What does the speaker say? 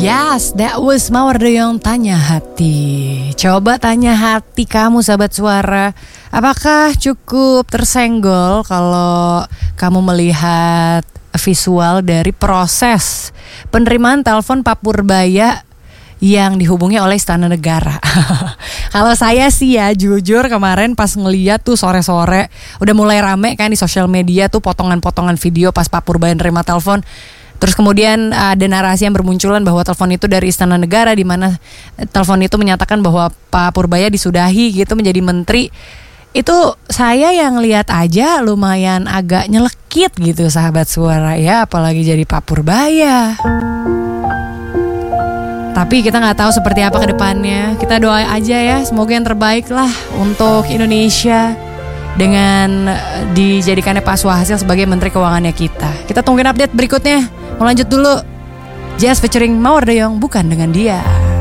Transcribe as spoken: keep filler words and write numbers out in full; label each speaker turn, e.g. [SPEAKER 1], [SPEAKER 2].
[SPEAKER 1] Yes, that was Mawar Doyong Tanya Hati. Coba tanya hati kamu sahabat suara, apakah cukup tersenggol kalau kamu melihat visual dari proses penerimaan telepon Pak Purbaya yang dihubungi oleh Istana Negara? Kalau saya sih ya jujur kemarin pas ngeliat tuh sore-sore udah mulai rame kan di sosial media tuh potongan-potongan video pas Pak Purbaya nerima telepon. Terus kemudian ada narasi yang bermunculan bahwa telepon itu dari Istana Negara, di mana telepon itu menyatakan bahwa Pak Purbaya disudahi gitu menjadi menteri. Itu saya yang lihat aja lumayan agak nyelekit gitu sahabat suara ya, apalagi jadi Pak Purbaya. Tapi kita nggak tahu seperti apa ke depannya. Kita doa aja ya, semoga yang terbaik lah untuk Indonesia dengan dijadikannya Pak Suhasil sebagai Menteri Keuangannya kita. Kita tungguin update berikutnya. Mau lanjut dulu. Jazz featuring Mawar Doyong, bukan dengan dia.